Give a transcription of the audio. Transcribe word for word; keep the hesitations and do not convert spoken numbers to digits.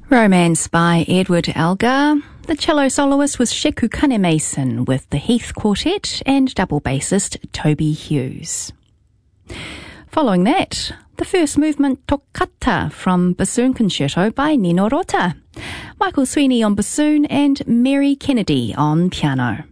Romance by Edward Elgar. The cello soloist was Sheku Kanemason with the Heath Quartet and double bassist Toby Hughes. Following that, the first movement Toccata from Bassoon Concerto by Nino Rota, Michael Sweeney on bassoon and Mary Kennedy on piano.